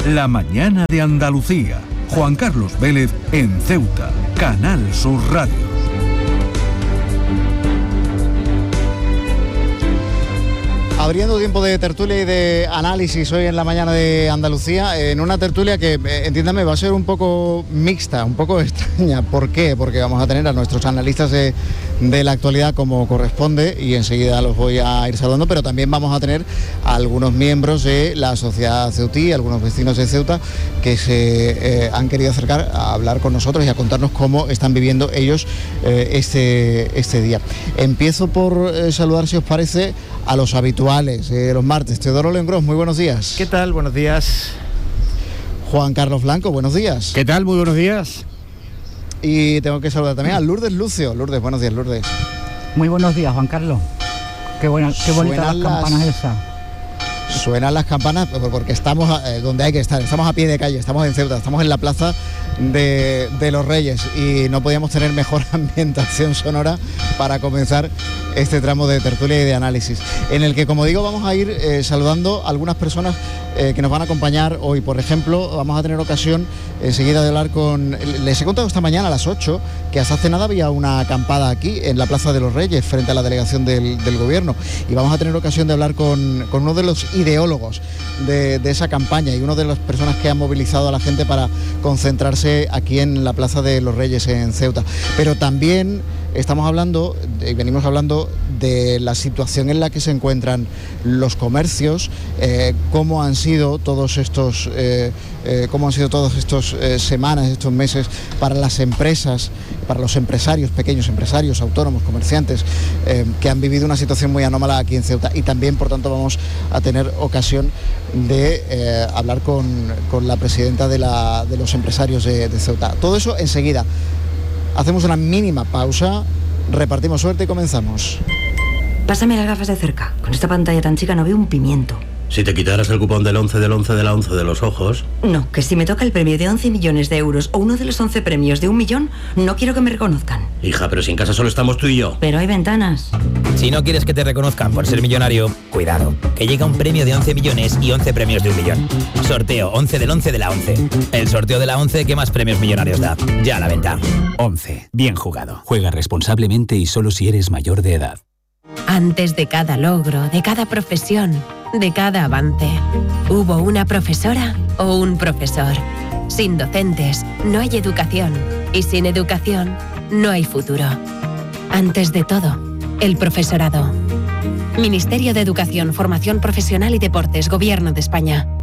La mañana de Andalucía. Juan Carlos Vélez en Ceuta, Canal Sur Radio. Abriendo tiempo de tertulia y de análisis hoy en la mañana de Andalucía, en una tertulia que, entiéndame, va a ser un poco mixta, un poco extraña. ¿Por qué? Porque vamos a tener a nuestros analistas de la actualidad como corresponde y enseguida los voy a ir saludando, pero también vamos a tener a algunos miembros de la sociedad ceutí, algunos vecinos de Ceuta que se han querido acercar a hablar con nosotros y a contarnos cómo están viviendo ellos este día. Empiezo por saludar, si os parece, a los habituales los martes. Teodoro Lengrós, muy buenos días. ¿Qué tal? Buenos días. Juan Carlos Blanco, buenos días. ¿Qué tal? Muy buenos días. Y tengo que saludar también a Lourdes Lucio. Lourdes, buenos días, Lourdes. Muy buenos días, Juan Carlos. Qué bonitas las campanas esas. Suenan las campanas porque estamos donde hay que estar, estamos a pie de calle, estamos en Ceuta, estamos en la plaza de los Reyes y no podíamos tener mejor ambientación sonora para comenzar este tramo de tertulia y de análisis, en el que, como digo, vamos a ir saludando a algunas personas que nos van a acompañar hoy. Por ejemplo, vamos a tener ocasión enseguida de hablar con... Les he contado esta mañana a las 8 que hasta hace nada había una acampada aquí en la Plaza de los Reyes frente a la delegación del Gobierno, y vamos a tener ocasión de hablar con uno de los ideólogos de esa campaña y una de las personas que han movilizado a la gente para concentrarse aquí en la Plaza de los Reyes en Ceuta. Pero también estamos hablando y venimos hablando de la situación en la que se encuentran los comercios, cómo han sido todos estos semanas, estos meses para las empresas, para los empresarios, pequeños empresarios, autónomos, comerciantes, que han vivido una situación muy anómala aquí en Ceuta. Y también, por tanto, vamos a tener ocasión de hablar con la presidenta de los empresarios de Ceuta. Todo eso enseguida. Hacemos una mínima pausa, repartimos suerte y comenzamos. Pásame las gafas de cerca. Con esta pantalla tan chica no veo un pimiento. Si te quitaras el cupón del 11 del 11 de la 11 de los ojos... No, que si me toca el premio de 11 millones de euros o uno de los 11 premios de 1 millón, no quiero que me reconozcan. Hija, pero si en casa solo estamos tú y yo. Pero hay ventanas. Si no quieres que te reconozcan por ser millonario, cuidado, que llega un premio de 11 millones y 11 premios de 1 millón. Sorteo 11 del 11 de la 11. El sorteo de la 11 que más premios millonarios da. Ya a la venta. 11. Bien jugado. Juega responsablemente y solo si eres mayor de edad. Antes de cada logro, de cada profesión, de cada avance, hubo una profesora o un profesor. Sin docentes no hay educación y sin educación no hay futuro. Antes de todo, el profesorado. Ministerio de Educación, Formación Profesional y Deportes, Gobierno de España.